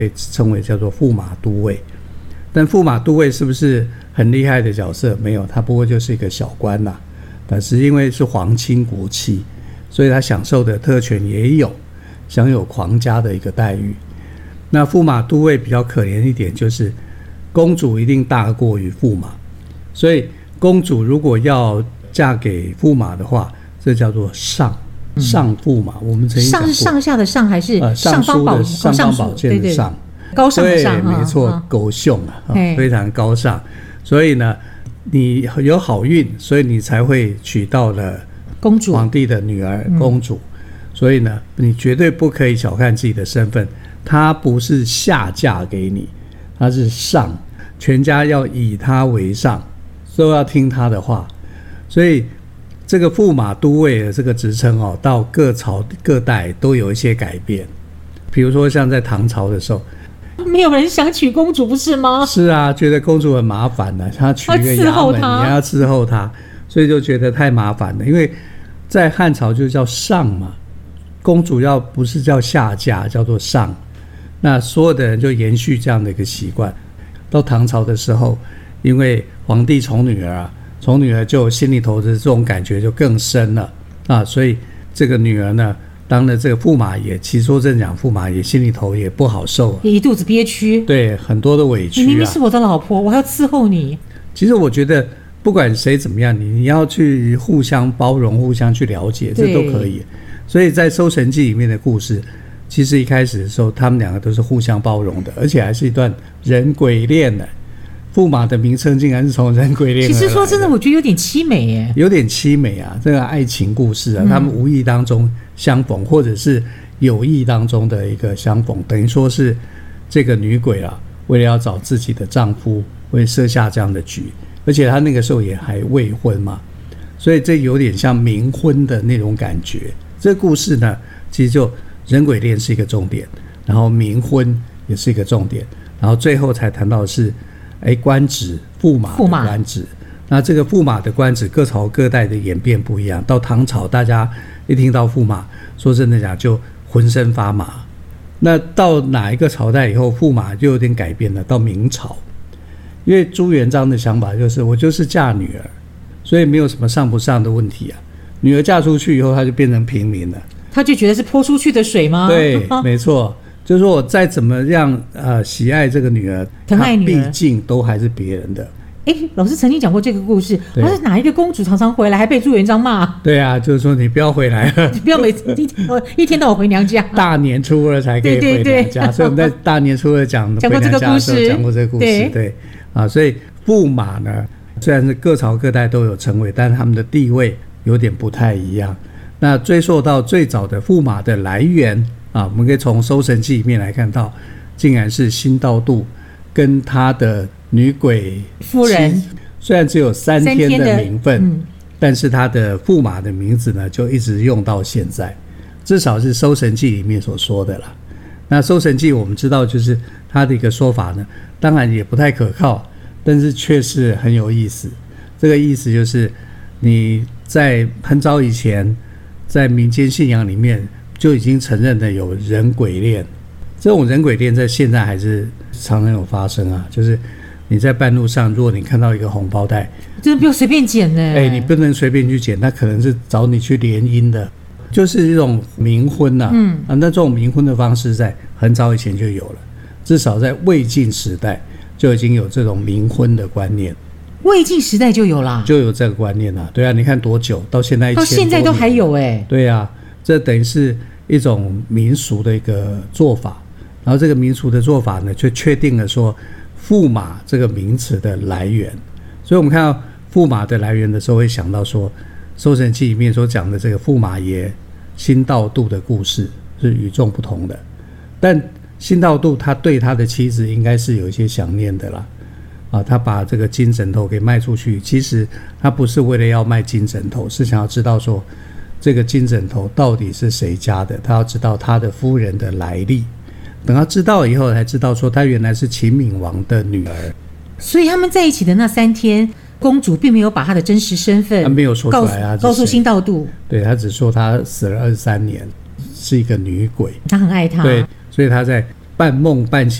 被称为叫做驸马都尉。但驸马都尉是不是很厉害的角色？没有，他不过就是一个小官啦。但是因为是皇亲国戚，所以他享受的特权也有，享有皇家的一个待遇。那驸马都尉比较可怜一点，就是公主一定大过于驸马，所以公主如果要嫁给驸马的话，这叫做上驸马。我们曾经讲过， 上是上下的上还是上方宝剑的上？ 高尚的上， 对，没错，狗熊非常高尚。所以呢，你有好运，所以你才会娶到了公主皇帝的女儿公主。所以呢，你绝对不可以小看自己的身份，她不是下嫁给你，她是上，全家要以她为上，都要听她的话。所以这个驸马都尉的这个职称到各朝各代都有一些改变。比如说像在唐朝的时候， 没有人想娶公主不是吗？ 是啊，觉得公主很麻烦了，他娶一个衙门，你还要伺候她，所以就觉得太麻烦了。因为在汉朝就叫上嘛，公主要不是叫下嫁，叫做上。那所有的人就延续这样的一个习惯。到唐朝的时候，因为皇帝宠女儿宠女儿就心里头的这种感觉就更深了所以这个女儿呢，当了这个驸马爷，其实说真讲，驸马爷心里头也不好受也一肚子憋屈， 对，很多的委屈你明明是我的老婆，我还要伺候你。 其实我觉得不管谁怎么样，你要去互相包容，互相去了解，这都可以。所以在《搜神记》里面的故事，其实一开始的时候他们两个都是互相包容的，而且还是一段人鬼恋的。驸马的名称竟然是从人鬼恋而来的。 其实说真的，我觉得有点凄美耶， 有点凄美这个爱情故事他们无意当中相逢，或者是有意当中的一个相逢，等于说是这个女鬼为了要找自己的丈夫，会设下这样的局，而且她那个时候也还未婚嘛，所以这有点像冥婚的那种感觉。这个故事呢，其实就人鬼恋是一个重点，然后冥婚也是一个重点，然后最后才谈到的是官职，驸马的官职。那这个驸马的官职各朝各代的演变不一样。到唐朝，大家一听到驸马，说真的讲就浑身发麻。那到哪一个朝代以后，驸马就有点改变了。到明朝，因为朱元璋的想法就是我就是嫁女儿，所以没有什么上不上的问题女儿嫁出去以后，她就变成平民了。 他就觉得是泼出去的水吗？ 对，没错。就是说我再怎么样喜爱这个女儿， 疼爱女儿， 她毕竟都还是别人的。 老师曾经讲过这个故事，好像是哪一个公主常常回来，还被朱元璋骂。 对啊，就是说你不要回来了， 你不要每次一天到晚回娘家， 大年初二才可以回娘家。所以我们在大年初二讲过这个故事， 讲过这个故事，对所以驸马呢，虽然是各朝各代都有称谓，但是他们的地位有点不太一样。那追溯到最早的驸马的来源我们可以从《搜神记》里面来看到，竟然是辛道度跟他的女鬼夫人， 虽然只有3天的名分，但是他的驸马的名字呢，就一直用到现在，至少是《搜神记》里面所说的啦。那《搜神记》我们知道，就是他的一个说法呢，当然也不太可靠，但是却是很有意思。这个意思就是你在很早以前，在民间信仰里面就已经承认的有人鬼恋，这种人鬼恋在现在还是常常有发生就是你在半路上，如果你看到一个红包袋， 真的不要随便捡你不能随便去捡，那可能是找你去联姻的，就是一种冥婚那这种冥婚的方式在很早以前就有了，至少在魏晋时代就已经有这种冥婚的观念。 魏晋时代就有啦， 就有这个观念对啊，你看多久，到现在1000多年， 到现在都还有对啊，这等于是一种民俗的一个做法。然后这个民俗的做法呢，就确定了说驸马这个名词的来源。所以我们看到驸马的来源的时候，会想到说《搜神记》里面所讲的这个驸马爷辛道度的故事是与众不同的。但辛道度他对他的妻子应该是有一些想念的啦他把这个金枕头给卖出去，其实他不是为了要卖金枕头，是想要知道说这个金枕头到底是谁家的，他要知道他的夫人的来历。等他知道以后，才知道说他原来是秦闵王的女儿。 所以他们在一起的那3天，公主并没有把她的真实身份没有说出来告诉辛道度。 对，他只说他死了23年，是一个女鬼， 他很爱她。 对，所以他在半梦半醒